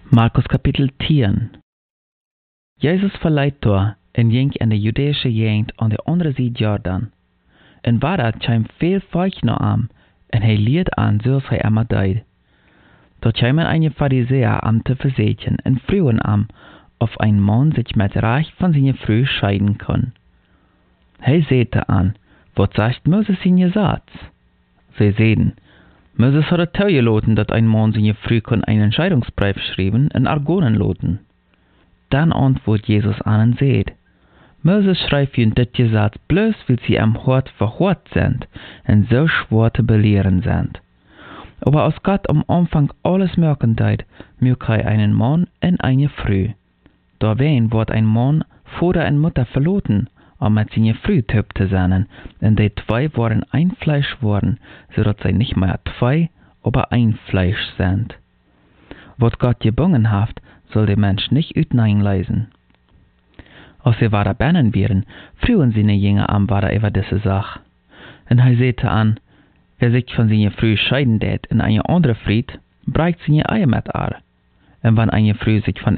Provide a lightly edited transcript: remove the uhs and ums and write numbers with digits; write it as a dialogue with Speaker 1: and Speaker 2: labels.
Speaker 1: Markus Kapitel 10. Jezus verleiht door en ging in de Judäische Gegend aan de andere Seite Jordan. En waar kwam veel volk naar hem, en hij leert aan zoals hij immer deed. Dort kwamen einige Pharisäer am te verzetjen en vroegen hem of ein man sich met recht van zijn vrouw scheiden kon. Hij zeide aan, wat zegt Moses in je Satz? Sie zeiden, Moses hat het toegelaten dat ein man zijn vrouw kon einen Scheidungsbrief schreiben en argonen loten. Dan antwoordt Jesus an en zeid, Moses schreibt in dit Gesetz bloß, weil sie am Hort verhort sind en so schwer te belehren sind. Aber als Gott am Anfang alles merken deed, mögt hij einen Mann en eine Frau. Daarbij wordt ein Mann Vater en Mutter verloten, om met zijn vrouw töp te zijn, en die twee worden ein Fleisch worden, zodat zij nicht mehr zwei, aber ein Fleisch sind. Wat Gott gebungen haft, soll der Mensch nicht uiteinleisen. Als sie weiter bennen wären, frugen seine Jünger am weiter über diese Sache. Und hij sagte an, wer sich von seiner Frau scheiden tät in eine andere Fried, breicht seine Eier mit ar. Und wenn eine Frau sich von